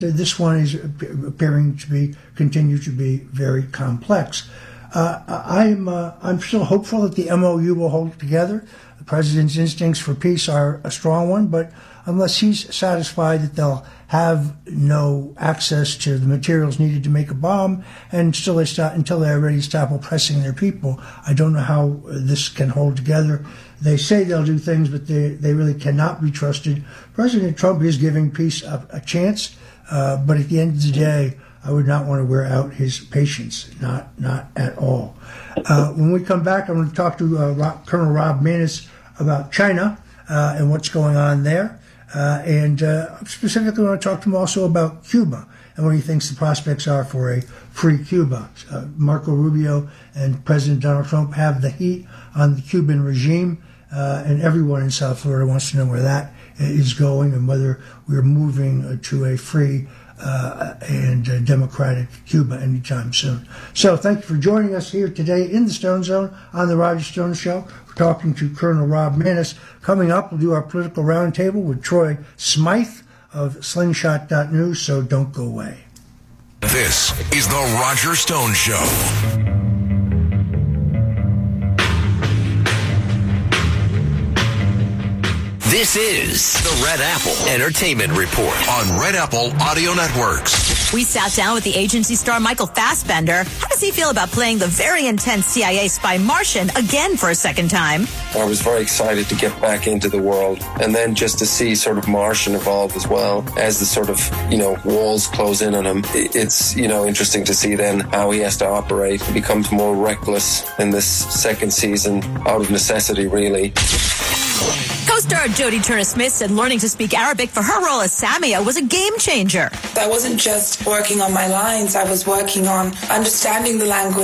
This one is appearing to continue to be very complex. I'm still hopeful that the MOU will hold together. The president's instincts for peace are a strong one, but unless he's satisfied that they'll have no access to the materials needed to make a bomb, and until they're ready to stop oppressing their people, I don't know how this can hold together. They say they'll do things, but they really cannot be trusted. President Trump is giving peace a chance, but at the end of the day, I would not want to wear out his patience, not at all. When we come back, I'm going to talk to Colonel Rob Maness about China and what's going on there. And specifically, I want to talk to him also about Cuba and what he thinks the prospects are for a free Cuba. Marco Rubio and President Donald Trump have the heat on the Cuban regime, and everyone in South Florida wants to know where that is going and whether we're moving to a free and democratic Cuba anytime soon. So thank you for joining us here today in the Stone Zone on the Roger Stone Show. We're talking to Colonel Rob Maness. Coming up, we'll do our political roundtable with Troy Smythe of Slingshot.news, so don't go away. This is the Roger Stone Show. This is the Red Apple Entertainment Report on Red Apple Audio Networks. We sat down with the agency star Michael Fassbender. How does he feel about playing the very intense CIA spy Martian again for a second time? I was very excited to get back into the world, and then just to see sort of Martian evolve as well as the sort of, walls close in on him. It's, interesting to see then how he has to operate. He becomes more reckless in this second season out of necessity, really. Co-star Jodie Turner-Smith said learning to speak Arabic for her role as Samia was a game changer. I wasn't just working on my lines, I was working on understanding the language.